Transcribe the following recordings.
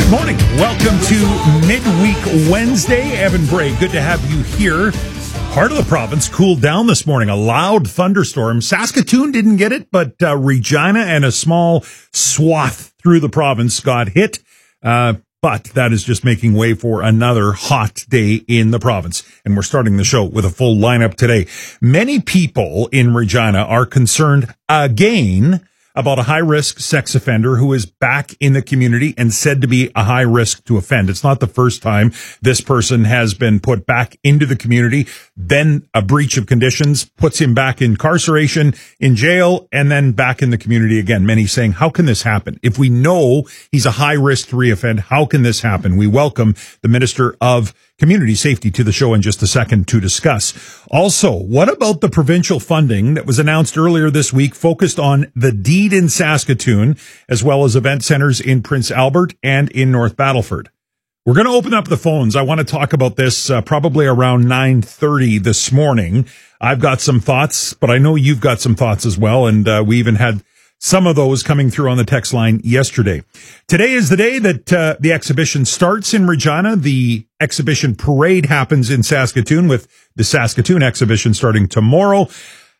Good morning. Welcome to Midweek Wednesday. Evan Bray, good to have you here. Part of the province cooled down this morning. A loud thunderstorm. Saskatoon didn't get it, but Regina and a small swath through the province got hit. But that is just making way for another hot day in the province. And we're starting the show with a full lineup today. Many people in Regina are concerned again about a high-risk sex offender who is back in the community and said to be a high risk to offend. It's not the first time this person has been put back into the community, then a breach of conditions puts him back in incarceration, in jail, and then back in the community again. Many saying, how can this happen? If we know he's a high risk to reoffend, how can this happen? We welcome the Minister of Community Safety to the show in just a second to discuss. Also, what about the provincial funding that was announced earlier this week focused on the deed in Saskatoon, as well as event centers in Prince Albert and in North Battleford? We're going to open up the phones. I want to talk about this probably around 9:30 this morning. I've got some thoughts, but I know you've got some thoughts as well, and we even had some of those coming through on the text line yesterday. Today is the day that the exhibition starts in Regina. The exhibition parade happens in Saskatoon, with the Saskatoon exhibition starting tomorrow.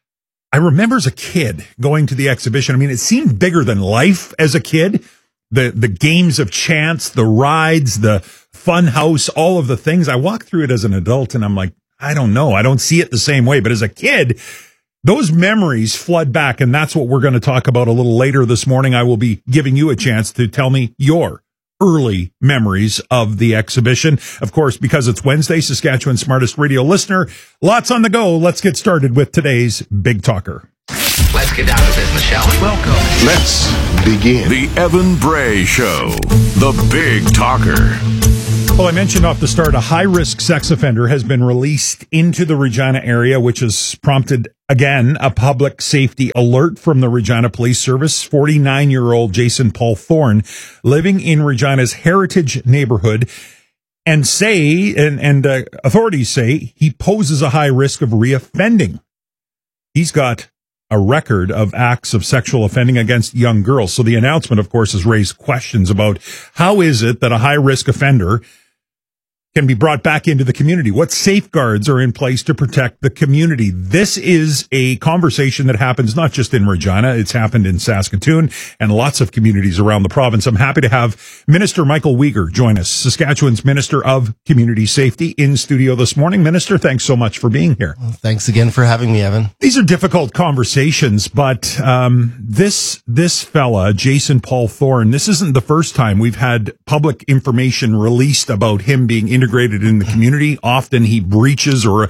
I remember as a kid going to the exhibition. I mean, it seemed bigger than life as a kid. The games of chance, the rides, the fun house, all of the things. I walked through it as an adult and I'm like, I don't know. I don't see it the same way. But as a kid, those memories flood back, and that's what we're going to talk about a little later this morning. I will be giving you a chance to tell me your early memories of the exhibition. Of course, because it's Wednesday, Saskatchewan's smartest radio listener. Lots on the go. Let's get started with today's Big Talker. Let's get down to business, shall we? Welcome. Let's begin. The Evan Bray Show, the Big Talker. Well, I mentioned off the start, a high-risk sex offender has been released into the Regina area, which has prompted, again, a public safety alert from the Regina Police Service. 49-year-old Jason Paul Thorne, living in Regina's Heritage neighborhood, and authorities say he poses a high risk of reoffending. He's got a record of acts of sexual offending against young girls. So the announcement, of course, has raised questions about how is it that a high-risk offender can be brought back into the community? What safeguards are in place to protect the community? This is a conversation that happens not just in Regina. It's happened in Saskatoon and lots of communities around the province. I'm happy to have Minister Michael Weger join us, Saskatchewan's Minister of Community Safety, in studio this morning. Minister, thanks so much for being here. Well, thanks again for having me, Evan. These are difficult conversations, but this fella, Jason Paul Thorne, this isn't the first time we've had public information released about him being integrated in the community. Often he breaches I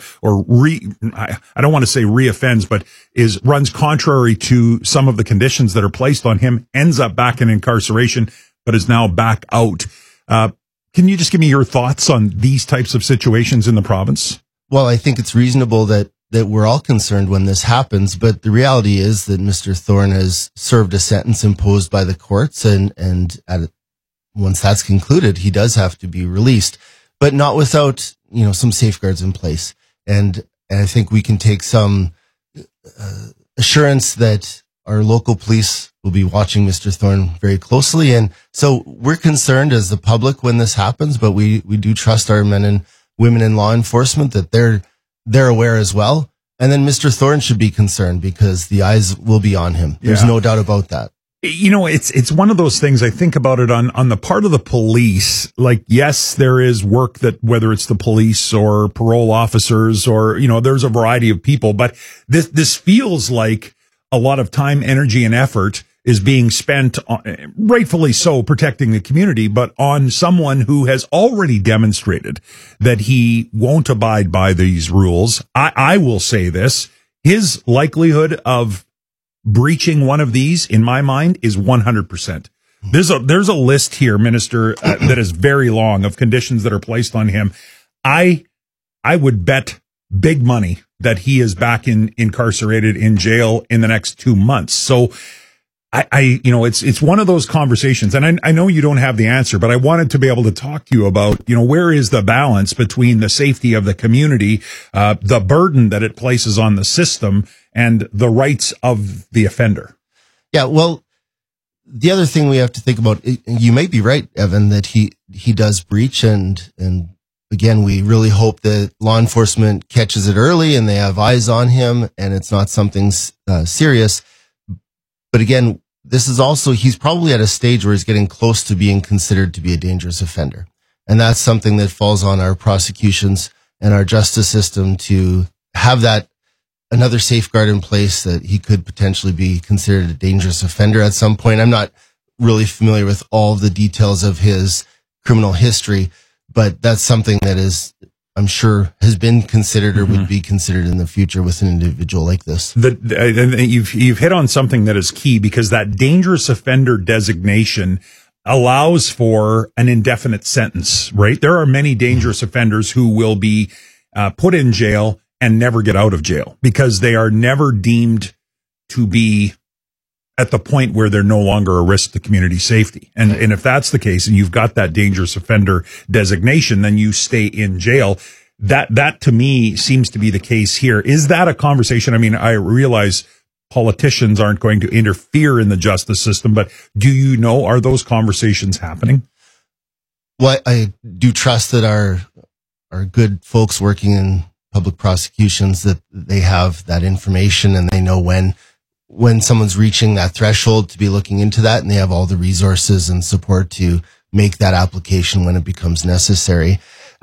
don't want to say reoffends, but runs contrary to some of the conditions that are placed on him, ends up back in incarceration, but is now back out. Can you just give me your thoughts on these types of situations in the province? Well, I think it's reasonable that we're all concerned when this happens, but the reality is that Mr. Thorne has served a sentence imposed by the courts, and once that's concluded, he does have to be released, but not without, some safeguards in place. And I think we can take some assurance that our local police will be watching Mr. Thorne very closely. And so we're concerned as the public when this happens, but we do trust our men and women in law enforcement that they're aware as well. And then Mr. Thorne should be concerned because the eyes will be on him. There's no doubt about that. It's one of those things. I think about it on the part of the police. Like, yes, there is work that, whether it's the police or parole officers or, there's a variety of people, but this feels like a lot of time, energy, and effort is being spent, rightfully so, protecting the community, but on someone who has already demonstrated that he won't abide by these rules. I will say this, his likelihood of breaching one of these, in my mind, is 100%. There's a list here, Minister, that is very long of conditions that are placed on him. I would bet big money that he is back incarcerated in jail in the next 2 months. So it's one of those conversations, and I know you don't have the answer, but I wanted to be able to talk to you about, where is the balance between the safety of the community, the burden that it places on the system, and the rights of the offender. Yeah, well, the other thing we have to think about, you may be right, Evan, that he does breach, and again, we really hope that law enforcement catches it early and they have eyes on him and it's not something serious. But again, this is also, he's probably at a stage where he's getting close to being considered to be a dangerous offender. And that's something that falls on our prosecutions and our justice system to have that another safeguard in place that he could potentially be considered a dangerous offender at some point. I'm not really familiar with all the details of his criminal history, but that's something that is, I'm sure, has been considered or would be considered in the future with an individual like this. You've hit on something that is key, because that dangerous offender designation allows for an indefinite sentence, right? There are many dangerous offenders who will be put in jail and never get out of jail because they are never deemed to be at the point where they're no longer a risk to community safety. And if that's the case and you've got that dangerous offender designation, then you stay in jail. That to me seems to be the case here. Is that a conversation? I mean, I realize politicians aren't going to interfere in the justice system, but do you know, are those conversations happening? Well, I do trust that our good folks working in public prosecutions, that they have that information and they know when someone's reaching that threshold to be looking into that, and they have all the resources and support to make that application when it becomes necessary.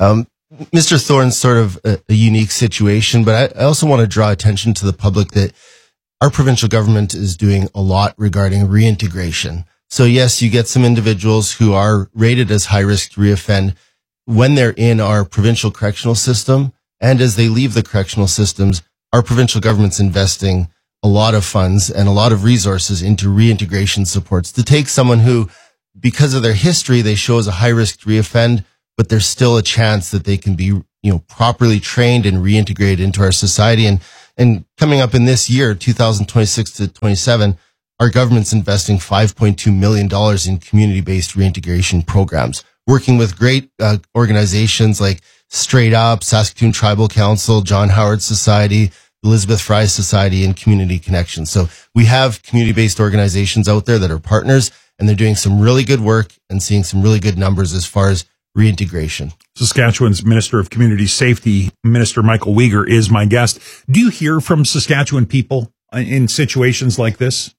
Mr. Thorne's sort of a unique situation, but I also want to draw attention to the public that our provincial government is doing a lot regarding reintegration. So yes, you get some individuals who are rated as high risk to reoffend when they're in our provincial correctional system, and as they leave the correctional systems, our provincial government's investing a lot of funds and a lot of resources into reintegration supports to take someone who, because of their history, they show as a high risk to reoffend, but there's still a chance that they can be, properly trained and reintegrated into our society. And coming up in this year, 2026 to 27, our government's investing $5.2 million in community-based reintegration programs, working with great organizations like Straight Up, Saskatoon Tribal Council, John Howard Society, Elizabeth Fry Society, and Community Connection. So we have community-based organizations out there that are partners, and they're doing some really good work and seeing some really good numbers as far as reintegration. Saskatchewan's Minister of Community Safety, Minister Michael Uyghur, is my guest. Do you hear from Saskatchewan people in situations like this?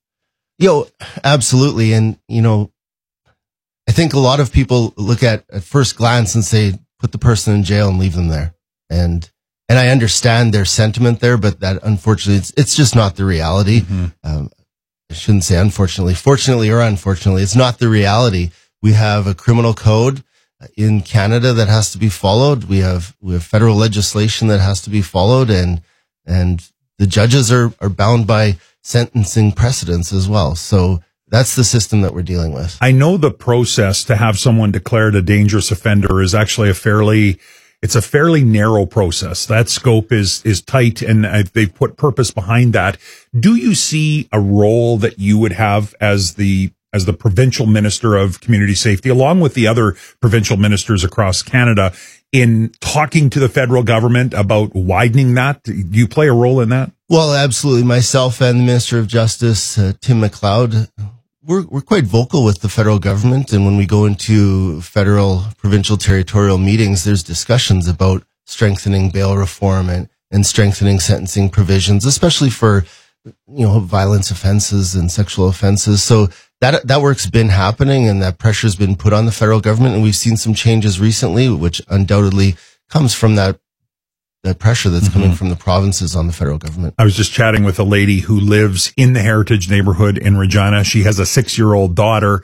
Absolutely. And, I think a lot of people look at first glance and say, put the person in jail and leave them there. And I understand their sentiment there, but that unfortunately, it's just not the reality. I shouldn't say unfortunately, fortunately or unfortunately, it's not the reality. We have a criminal code in Canada that has to be followed. We have federal legislation that has to be followed, and the judges are bound by sentencing precedents as well. So that's the system that we're dealing with. I know the process to have someone declared a dangerous offender is actually it's a fairly narrow process. That scope is tight, and they've put purpose behind that. Do you see a role that you would have as the provincial minister of community safety, along with the other provincial ministers across Canada, in talking to the federal government about widening that? Do you play a role in that? Well, absolutely. Myself and the Minister of Justice, Tim McLeod, we're quite vocal with the federal government. And when we go into federal, provincial, territorial meetings, there's discussions about strengthening bail reform and strengthening sentencing provisions, especially for, violence offenses and sexual offenses. So that work's been happening, and that pressure's been put on the federal government. And we've seen some changes recently, which undoubtedly comes from that pressure that's coming from the provinces on the federal government. I was just chatting with a lady who lives in the Heritage neighborhood in Regina. She has a 6-year-old daughter.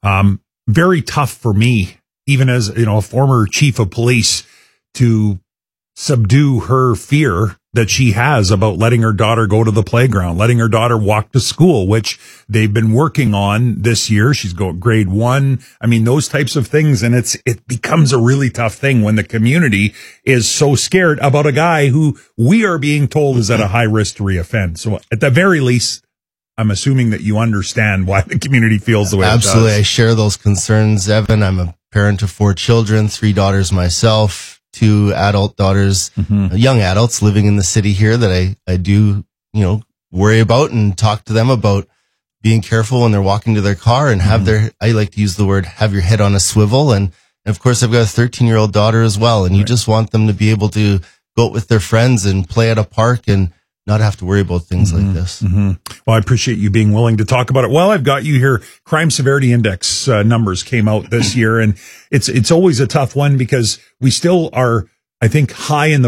Very tough for me, even as, a former chief of police, to subdue her fear that she has about letting her daughter go to the playground, letting her daughter walk to school, which they've been working on this year. She's going grade 1. I mean, those types of things. And it becomes a really tough thing when the community is so scared about a guy who we are being told is at a high risk to reoffend. So at the very least, I'm assuming that you understand why the community feels the way it does. Absolutely. I share those concerns, Evan. I'm a parent of 4 children, 3 daughters myself, 2 adult daughters, young adults living in the city here that I do, worry about and talk to them about being careful when they're walking to their car and have I like to use the word, have your head on a swivel. And of course, I've got a 13-year-old daughter as well. And you just want them to be able to go out with their friends and play at a park and not have to worry about things like this. Well, I appreciate you being willing to talk about it. Well, I've got you here. Crime Severity Index numbers came out this year, and it's always a tough one because we still are, I think, high in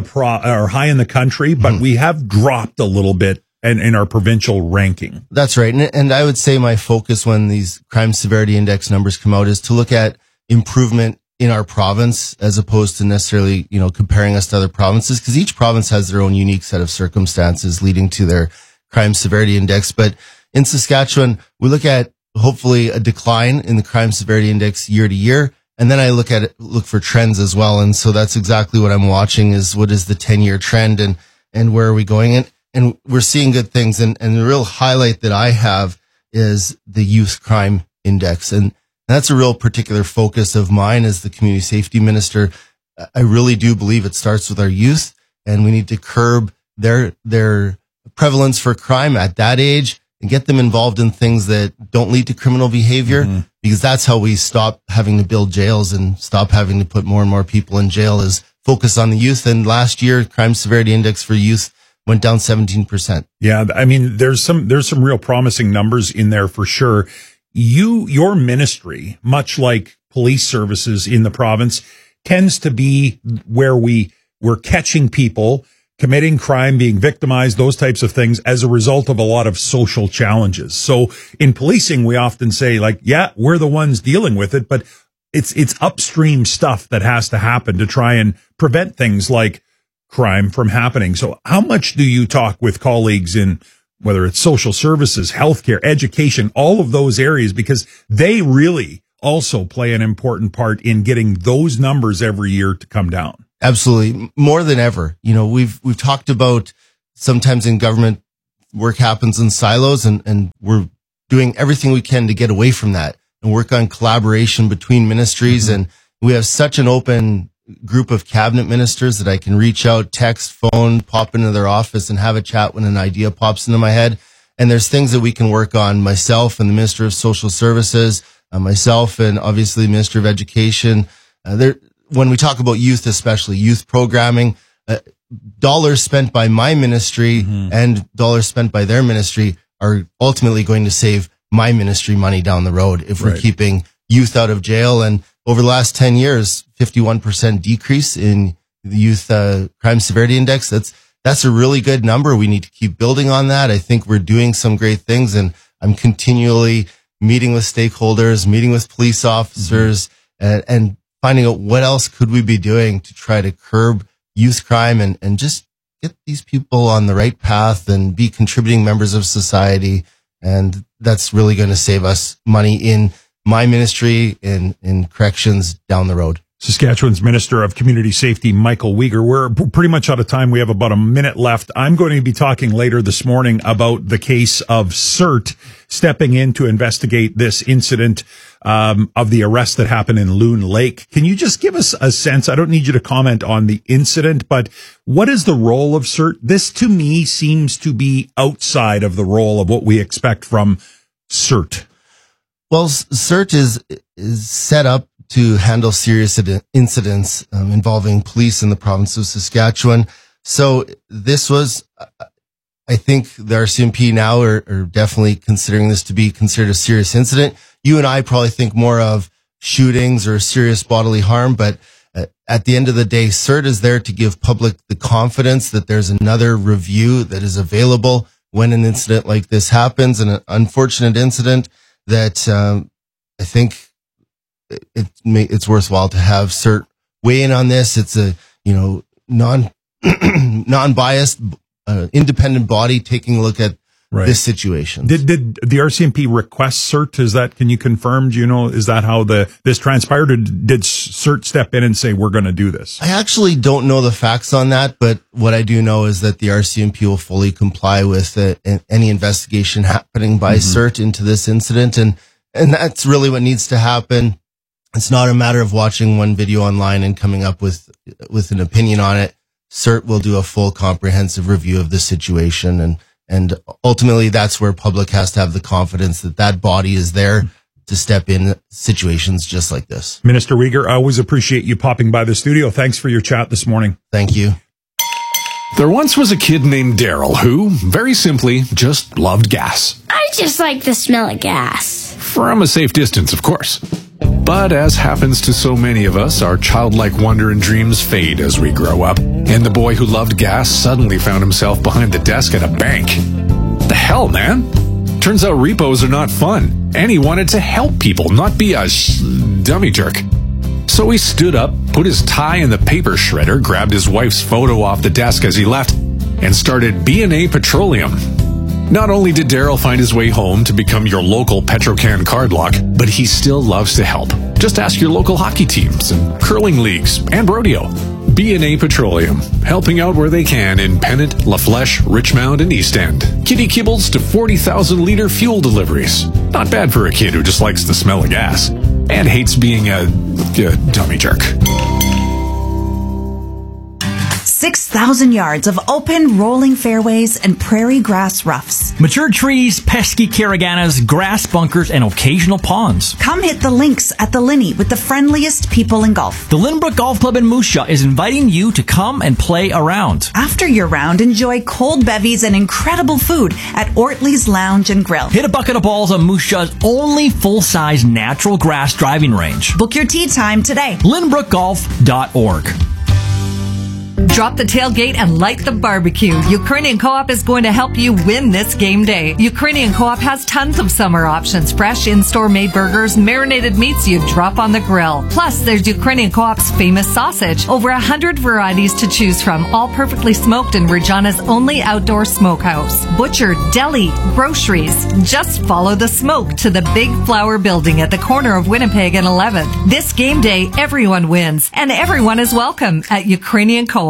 the country, but we have dropped a little bit in our provincial ranking. That's right. And I would say my focus when these Crime Severity Index numbers come out is to look at improvement in our province as opposed to necessarily, comparing us to other provinces, because each province has their own unique set of circumstances leading to their Crime Severity Index. But in Saskatchewan, we look at hopefully a decline in the Crime Severity Index year to year. And then I look for trends as well. And so that's exactly what I'm watching is what is the 10-year trend and where are we going? And we're seeing good things. And the real highlight that I have is the Youth Crime Index. And that's a real particular focus of mine as the community safety minister. I really do believe it starts with our youth, and we need to curb their prevalence for crime at that age and get them involved in things that don't lead to criminal behavior, because that's how we stop having to build jails and stop having to put more and more people in jail, is focus on the youth. And last year, Crime Severity Index for youth went down 17%. Yeah. I mean, there's some real promising numbers in there for sure. Your ministry, much like police services in the province, tends to be where we're catching people committing crime, being victimized, those types of things as a result of a lot of social challenges. So in policing, we often say we're the ones dealing with it, but it's upstream stuff that has to happen to try and prevent things like crime from happening. So how much do you talk with colleagues in whether it's social services, healthcare, education, all of those areas, because they really also play an important part in getting those numbers every year to come down? Absolutely. More than ever. We've talked about sometimes in government work happens in silos, and we're doing everything we can to get away from that and work on collaboration between ministries. And we have such an open group of cabinet ministers that I can reach out, text, phone, pop into their office and have a chat when an idea pops into my head. And there's things that we can work on, myself and the Minister of Social Services, myself and obviously the Minister of Education. When we talk about youth, especially youth programming, dollars spent by my ministry and dollars spent by their ministry are ultimately going to save my ministry money down the road if we're keeping youth out of jail. And over the last 10 years, 51% decrease in the Youth Crime Severity Index. That's a really good number. We need to keep building on that. I think we're doing some great things, and I'm continually meeting with stakeholders, meeting with police officers, and finding out what else could we be doing to try to curb youth crime and just get these people on the right path and be contributing members of society. And that's really going to save us money in my ministry in corrections down the road. Saskatchewan's Minister of Community Safety, Michael Uyghur. We're pretty much out of time. We have about a minute left. I'm going to be talking later this morning about the case of CERT stepping in to investigate this incident of the arrest that happened in Loon Lake. Can you just give us a sense? I don't need you to comment on the incident, but what is the role of CERT? This to me seems to be outside of the role of what we expect from CERT. Well, CERT is set up to handle serious incidents involving police in the province of Saskatchewan. So this was, I think the RCMP now are definitely considering this to be considered a serious incident. You and I probably think more of shootings or serious bodily harm, but at the end of the day, CERT is there to give public the confidence that there's another review that is available when an incident like this happens, an unfortunate incident that I think it's worthwhile to have CERT weigh in on this. It's a non-biased, independent body taking a look at this situation. Did the RCMP request CERT? Can you confirm? Do you know, is that how this transpired? Or did CERT step in and say, we're going to do this? I actually don't know the facts on that, but what I do know is that the RCMP will fully comply with any investigation happening by CERT into this incident. And that's really what needs to happen. It's not a matter of watching one video online and coming up with an opinion on it. CERT will do a full comprehensive review of the situation and And ultimately, that's where public has to have the confidence that that body is there to step in situations just like this. Minister Uyghur, I always appreciate you popping by the studio. Thanks for your chat this morning. Thank you. There once was a kid named Daryl who, very simply, just loved gas. I just like the smell of gas. From a safe distance, of course. But as happens to so many of us, our childlike wonder and dreams fade as we grow up. And the boy who loved gas suddenly found himself behind the desk at a bank. The hell, man? Turns out repos are not fun. And he wanted to help people, not be a dummy jerk. So he stood up, put his tie in the paper shredder, grabbed his wife's photo off the desk as he left, and started B&A Petroleum. Not only did Daryl find his way home to become your local Petrocan card lock, but he still loves to help. Just ask your local hockey teams and curling leagues and rodeo. B&A Petroleum, helping out where they can in Pennant, La Flèche, Richmond, and East End. Kitty kibbles to 40,000-liter fuel deliveries. Not bad for a kid who just likes the smell of gas and hates being a dummy jerk. 6,000 yards of open, rolling fairways and prairie grass roughs. Mature trees, pesky caraganas, grass bunkers, and occasional ponds. Come hit the links at the Linney with the friendliest people in golf. The Lynbrook Golf Club in Moose Jaw is inviting you to come and play around. After your round, enjoy cold bevies and incredible food at Ortley's Lounge and Grill. Hit a bucket of balls on Moose Jaw's only full-size natural grass driving range. Book your tee time today. LynbrookGolf.org. Drop the tailgate and light the barbecue. Ukrainian Co-op is going to help you win this game day. Ukrainian Co-op has tons of summer options. Fresh in-store made burgers, marinated meats you drop on the grill. Plus, there's Ukrainian Co-op's famous sausage. Over 100 varieties to choose from, all perfectly smoked in Regina's only outdoor smokehouse. Butcher, deli, groceries. Just follow the smoke to the Big Flower Building at the corner of Winnipeg and 11th. This game day, everyone wins, and everyone is welcome at Ukrainian Co-op.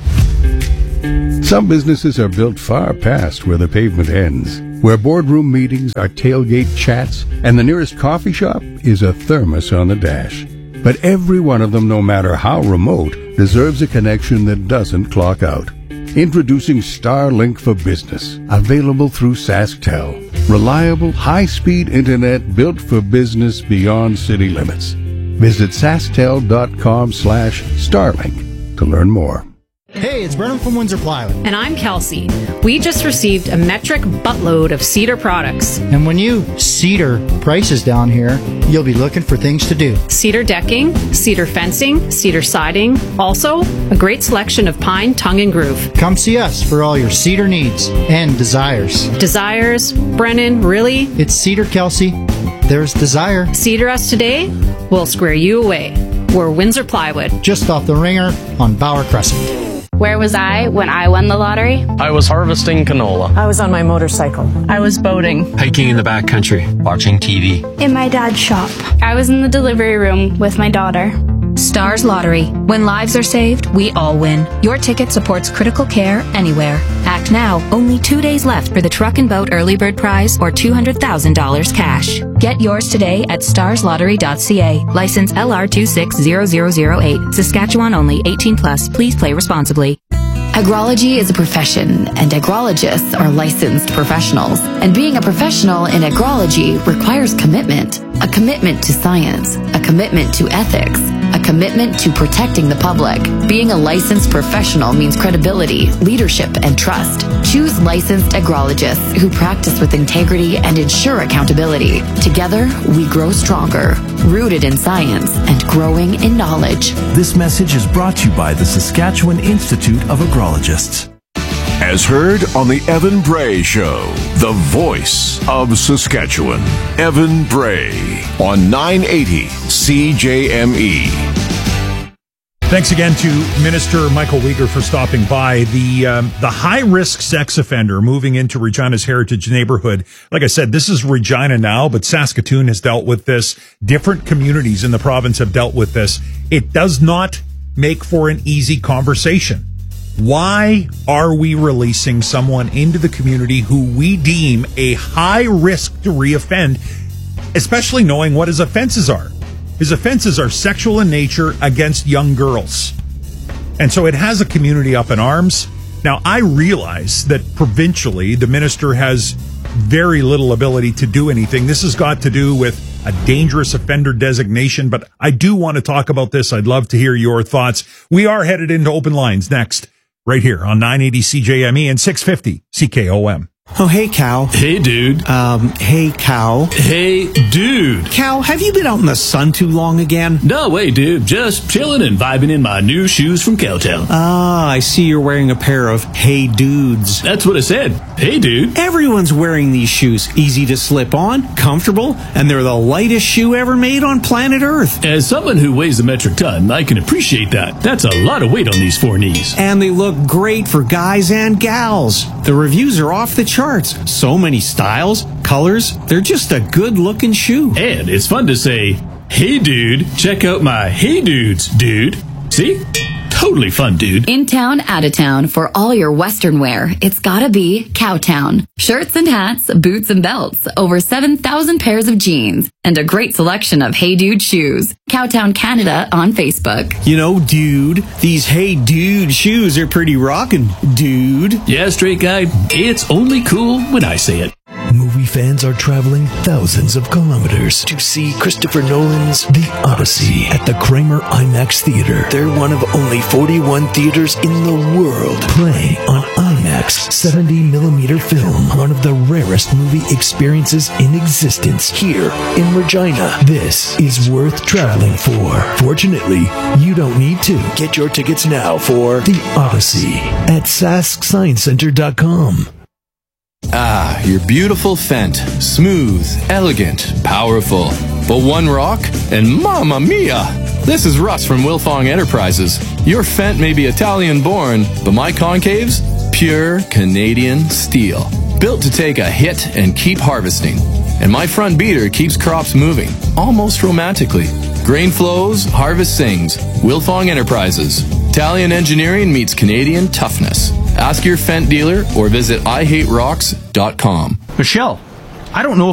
Some businesses are built far past where the pavement ends, where boardroom meetings are tailgate chats, and the nearest coffee shop is a thermos on the dash. But every one of them, no matter how remote, deserves a connection that doesn't clock out. Introducing Starlink for Business, available through SaskTel. Reliable, high-speed internet built for business beyond city limits. Visit sasktel.com/Starlink to learn more. Hey, it's Brennan from Windsor Plywood. And I'm Kelsey. We just received a metric buttload of cedar products. And when you cedar prices down here, you'll be looking for things to do. Cedar decking, cedar fencing, cedar siding. Also, a great selection of pine, tongue, and groove. Come see us for all your cedar needs and desires. Desires? Brennan, really? It's Cedar, Kelsey. There's desire. Cedar us today, we'll square you away. We're Windsor Plywood. Just off the ringer on Bauer Crescent. Where was I when I won the lottery? I was harvesting canola. I was on my motorcycle. I was boating. Hiking in the backcountry. Watching TV. In my dad's shop. I was in the delivery room with my daughter. Stars Lottery. When lives are saved, we all win. Your ticket supports critical care anywhere. Act now. Only 2 days left for the Truck and Boat Early Bird Prize or $200,000 cash. Get yours today at starslottery.ca. License LR260008. Saskatchewan only. 18+. Please play responsibly. Agrology is a profession, and agrologists are licensed professionals. And being a professional in agrology requires commitment. A commitment to science, a commitment to ethics, a commitment to protecting the public. Being a licensed professional means credibility, leadership, and trust. Choose licensed agrologists who practice with integrity and ensure accountability. Together, we grow stronger, rooted in science and growing in knowledge. This message is brought to you by the Saskatchewan Institute of Agrologists. As heard on the Evan Bray Show, the voice of Saskatchewan. Evan Bray on 980 CJME. Thanks again to Minister Michael Uyghur for stopping by. The high-risk sex offender moving into Regina's Heritage neighborhood. Like I said, this is Regina now, but Saskatoon has dealt with this. Different communities in the province have dealt with this. It does not make for an easy conversation. Why are we releasing someone into the community who we deem a high risk to reoffend, especially knowing what his offenses are? His offenses are sexual in nature against young girls. And so it has a community up in arms. Now, I realize that provincially, the minister has very little ability to do anything. This has got to do with a dangerous offender designation, but I do want to talk about this. I'd love to hear your thoughts. We are headed into open lines next, right here on 980 CJME and 650 CKOM. Oh, hey, Cow. Hey, dude. Hey, Cow. Hey, dude. Cow, have you been out in the sun too long again? No way, dude. Just chilling and vibing in my new shoes from Cowtown. Ah, I see you're wearing a pair of Hey Dudes. That's what I said. Hey, dude. Everyone's wearing these shoes. Easy to slip on, comfortable, and they're the lightest shoe ever made on planet Earth. As someone who weighs a metric ton, I can appreciate that. That's a lot of weight on these 4 knees. And they look great for guys and gals. The reviews are off the charts. So many styles, colors. They're just a good-looking shoe. And it's fun to say, hey, dude, check out my Hey Dudes, dude. See? Totally fun, dude. In town, out of town, for all your Western wear, it's gotta be Cowtown. Shirts and hats, boots and belts, over 7,000 pairs of jeans, and a great selection of Hey Dude shoes. Cowtown Canada on Facebook. You know, dude, these Hey Dude shoes are pretty rockin', dude. Yeah, straight guy, it's only cool when I say it. Movie fans are traveling thousands of kilometers to see Christopher Nolan's The Odyssey at the Kramer IMAX Theater. They're one of only 41 theaters in the world playing on IMAX 70mm film, one of the rarest movie experiences in existence here in Regina. This is worth traveling for. Fortunately, you don't need to. Get your tickets now for The Odyssey at SaskScienceCenter.com. Ah, your beautiful Fendt. Smooth, elegant, powerful. But one rock, and mamma mia! This is Russ from Wilfong Enterprises. Your Fendt may be Italian-born, but my concaves? Pure Canadian steel. Built to take a hit and keep harvesting. And my front beater keeps crops moving, almost romantically. Grain flows, harvest sings. Wilfong Enterprises. Italian engineering meets Canadian toughness. Ask your Fendt dealer or visit IHateRocks.com. Michelle, I don't know